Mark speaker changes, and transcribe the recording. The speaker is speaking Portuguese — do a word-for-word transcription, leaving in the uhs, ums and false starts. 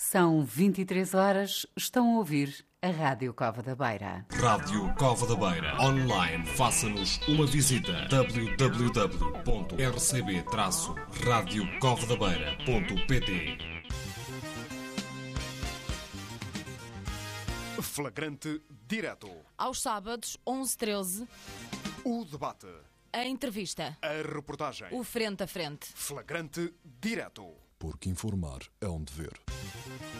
Speaker 1: São vinte e três horas, estão a ouvir a Rádio Cova da Beira.
Speaker 2: Rádio Cova da Beira. Online, faça-nos uma visita. w w w ponto r c b traço rádio cova da beira ponto p t.
Speaker 3: Flagrante direto.
Speaker 4: Aos sábados, onze e treze,
Speaker 3: O debate.
Speaker 4: a entrevista,
Speaker 3: A reportagem.
Speaker 4: o frente a frente.
Speaker 3: Flagrante direto.
Speaker 5: Porque informar é um dever.